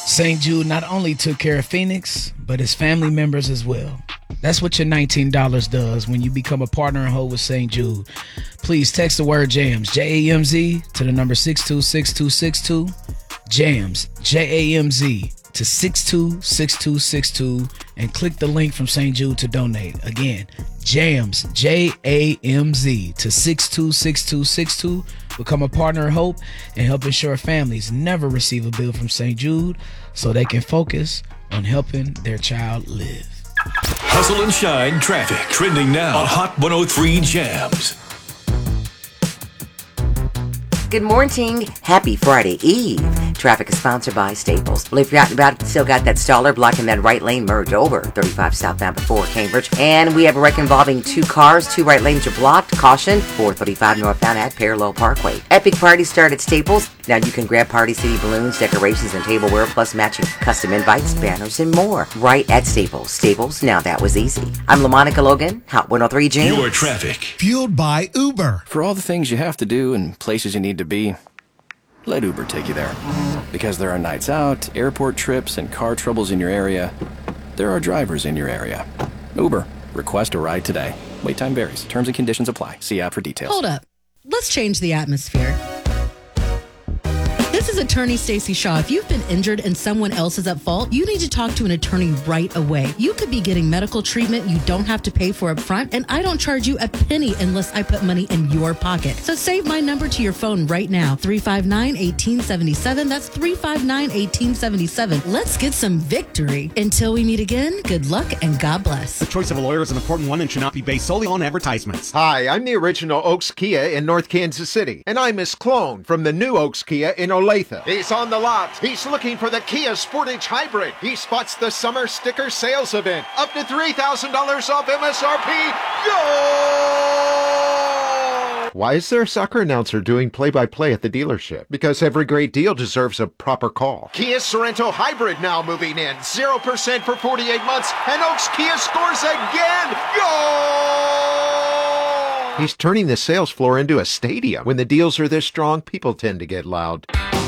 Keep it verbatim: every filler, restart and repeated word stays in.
Saint Jude not only took care of Phoenix, but his family members as well. That's what your nineteen dollars does when you become a partner and hold with Saint Jude. Please text the word JAMS, J A M Z, to the number six two six two six two. JAMS, J A M Z, to six two six two six two, and click the link from Saint Jude to donate. Again, JAMS, J A M Z, to six two six two six two. Become a partner of hope and help ensure families never receive a bill from Saint Jude so they can focus on helping their child live. Hustle and Shine traffic trending now on Hot one oh three Jams. Good morning. Happy Friday Eve. Traffic is sponsored by Staples. Believe you're out and about, still got that staller blocking that right lane merge over thirty-five southbound before Cambridge. And we have a wreck involving two cars. Two right lanes are blocked. Caution, four thirty-five northbound at Parallel Parkway. Epic parties start at Staples. Now you can grab Party City balloons, decorations, and tableware, plus matching custom invites, banners, and more. Right at Staples. Staples, now that was easy. I'm LaMonica Logan, Hot one oh three Jams. Your traffic. Fueled by Uber. For all the things you have to do and places you need to be, let Uber take you there. Because there are nights out, airport trips, and car troubles in your area, there are drivers in your area. Uber. Request a ride today. Wait time varies. Terms and conditions apply. See app for details. Hold up. Let's change the atmosphere. This is attorney Stacey Shaw. If you've been injured and someone else is at fault, you need to talk to an attorney right away. You could be getting medical treatment you don't have to pay for up front, and I don't charge you a penny unless I put money in your pocket. So save my number to your phone right now, three five nine, one eight seven seven. That's three five nine, one eight seven seven. Let's get some victory. Until we meet again, good luck and God bless. The choice of a lawyer is an important one and should not be based solely on advertisements. Hi, I'm the original Oaks Kia in North Kansas City, and I'm Miss Clone from the new Oaks Kia in Olathe. He's on the lot. He's looking for the Kia Sportage Hybrid. He spots the summer sticker sales event. Up to three thousand dollars off M S R P. Go! Why is there a soccer announcer doing play-by-play at the dealership? Because every great deal deserves a proper call. Kia Sorento Hybrid now moving in. zero percent for forty-eight months, and Oaks Kia scores again. Go! He's turning the sales floor into a stadium. When the deals are this strong, people tend to get loud.